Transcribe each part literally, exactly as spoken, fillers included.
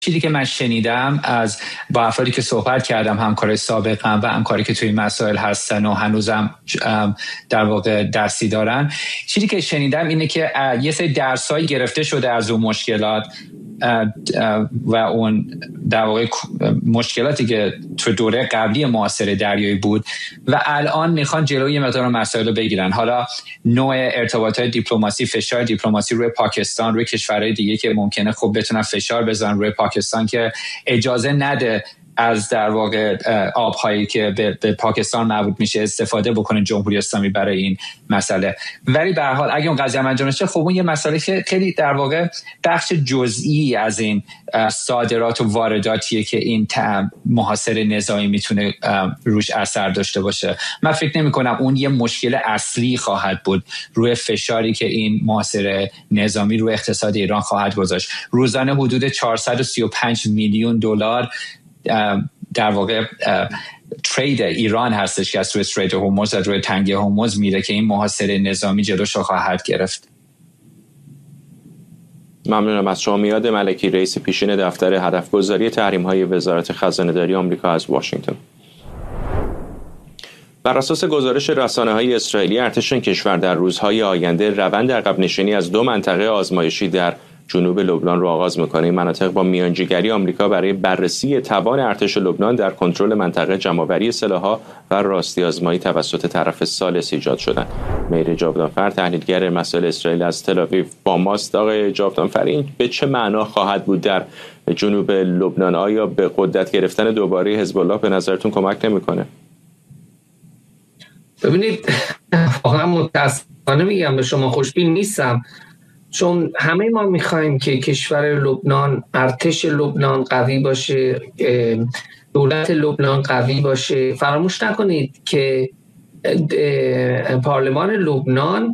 چیزی که من شنیدم از با افرادی که صحبت کردم، همکار سابقم و همکاری که توی این مسائل هستن و هنوزم در واقع درسی دارن، چیزی که شنیدم اینه که یه سری درسایی گرفته شده از اون مشکلات و اون در واقع مشکلاتی که تو دوره قبلی محاصره دریایی بود و الان میخوان جلوی مقدار مسائل رو بگیرن. حالا نوع ارتباطات دیپلماسی، فشار دیپلماسی روی پاکستان، روی کشورهای دیگه که ممکنه خب بتونن فشار بزنن روی پاکستان که اجازه نده از در واقع آب‌هایی که به, به پاکستان مربوط میشه استفاده بکنه جمهوری اسلامی برای این مسئله. ولی به هر حال اگه اون قضیه انجام نشه، خب اون یه مسئله که خیلی در واقع بخش جزئی از این صادرات و وارداتیه که این محاصره نظامی میتونه روش اثر داشته باشه. من فکر نمی کنم اون یه مشکل اصلی خواهد بود روی فشاری که این محاصره نظامی روی اقتصاد ایران خواهد گذاشت. روزانه حدود چهارصد و سی و پنج میلیون دلار در واقع ترید ایران هستش که از روی استریت هرمز از روی تنگه هرمز میره که این محاصره نظامی جلوش رو خواهد گرفت. ممنونم از شما. میاد ملکی، رئیس پیشین دفتر هدفگذاری تحریم‌های وزارت خزانه‌داری آمریکا از واشنگتن. بر اساس گزارش رسانه‌های اسرائیلی، ارتش این کشور در روزهای آینده روند عقب نشینی از دو منطقه آزمایشی در جنوب لبنان رو آغاز می‌کنه. این مناطق با میانجیگری آمریکا برای بررسی توان ارتش لبنان در کنترل منطقه، جمع‌آوری سلاح‌ها و راستی آزمایی توسط طرف ثالث ایجاد شدن. مهر جاودانفر، تحلیلگر مسائل اسرائیل از تل‌آویو با ماست. آقای جاودانفر، این به چه معنا خواهد بود در جنوب لبنان؟ آیا به قدرت گرفتن دوباره حزب الله به نظرتون کمک نمی‌کنه؟ ببینید، واقعا متأسفانه میگم به شما، خوشبین نیستم، چون همه ما میخوایم که کشور لبنان، ارتش لبنان قوی باشه، دولت لبنان قوی باشه. فراموش نکنید که پارلمان لبنان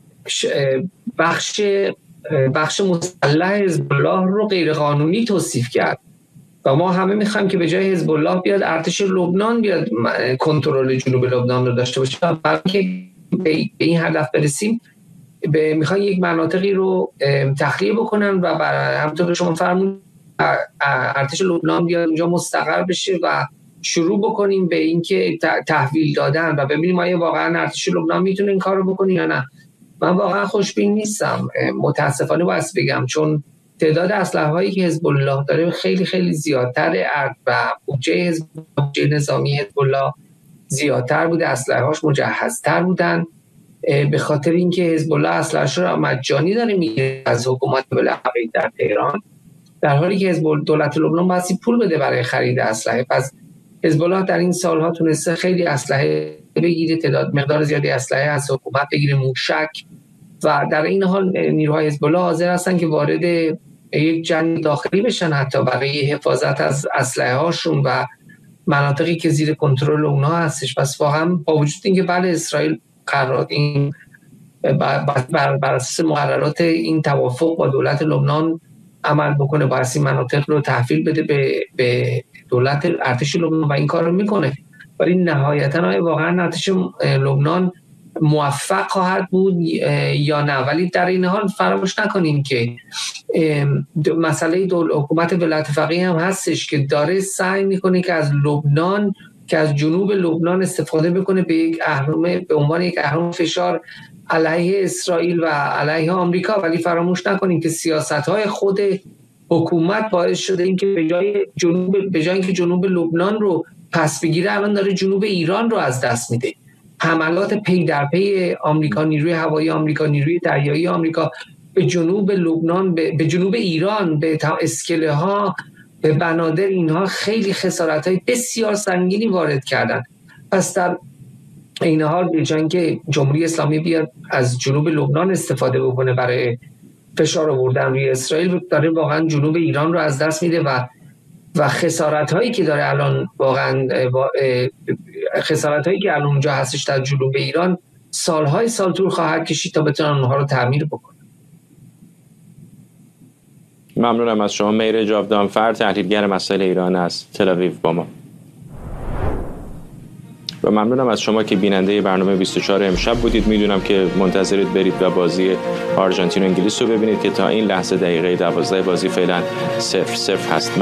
بخش بخش مسلح حزب الله رو غیر قانونی توصیف کرد و ما همه میخوایم که به جای حزب الله بیاد ارتش لبنان بیاد کنترل جنوب لبنان رو داشته باشه. برای اینکه به این هدف برسیم به میخوان یک مناطقی رو تخلیه بکنن و برای همونطور که شما فرمودید ارتش لبنان بیاد اونجا مستقر بشه و شروع بکنیم به اینکه تحویل دادن و ببینیم آیا واقعا ارتش لبنان میتونه این کار رو بکنه یا نه. من واقعا خوشبین نیستم، متاسفانه باید بگم، چون تعداد اسلحه‌هایی که حزب الله داره خیلی خیلی زیادتره و بودجه حزب بودجه نظامی حزب الله زیادتر بوده، اسلحه‌هاش مجهزتر بودن، به خاطر اینکه حزب الله اسلحه‌اش رو مجانی داره میگیره از حکومت بلافقیه در تهران، در حالی که حزب دولت لبنان باید پول بده برای خرید اسلحه. پس حزب الله در این سالها تونسته خیلی اسلحه بگیره، تعداد مقدار زیادی اسلحه از حکومت بگیره، موشک، و در این حال نیروهای حزب الله حاضر هستن که وارد یک جنگ داخلی بشن حتی برای حفاظت از اسلحه هاشون و مناطقی که زیر کنترل اونها هستش. پس واقعا با وجود اینکه بله اسرائیل قرار این بر, بر اساس مقررات این توافق با دولت لبنان عمل بکنه، باید این مناطق رو تحویل بده به, به دولت ارتش لبنان و این کار رو میکنه، ولی نهایتا واقعا ارتش لبنان موفق خواهد بود یا نه. ولی در این حال فراموش نکنیم که مسئله دول حکومت ولایت فقیه هم هستش که داره سعی میکنه که از لبنان، که از جنوب لبنان استفاده بکنه به یک اهرم، به عنوان یک اهرم فشار علیه اسرائیل و علیه آمریکا. ولی فراموش نکنیم که سیاست‌های خود حکومت باعث شده این که به جای جنوب به جای اینکه جنوب لبنان رو پس بگیره، الان داره جنوب ایران رو از دست میده. حملات پی در پی آمریکا، نیروی هوایی آمریکا، نیروی دریایی آمریکا به جنوب لبنان، به, به جنوب ایران، به اسکله ها، به بنادر، اینها خیلی خسارت‌های بسیار سنگینی وارد کردن. پس در این حال به جای اینکه جمهوری اسلامی بیاد از جنوب لبنان استفاده بکنه برای فشار آوردن روی اسرائیل، داره واقعا جنوب ایران رو از دست میده و و خسارت‌هایی که داره الان، واقعا خسارت‌هایی که الان اونجا هستش در جنوب ایران، سالهای سال طول خواهد کشید تا بتونن اونها رو تعمیر بکنن. ممنونم از شما. مهر جاودانفر، تحلیلگر مسائل ایران از تل‌آویو با ما. و ممنونم از شما که بیننده برنامه بیست و چهار امشب بودید. میدونم که منتظرید برید و بازی آرژانتین و انگلیس رو ببینید که تا این لحظه دقیقه دوازده بازی فعلا صفر صفر هست.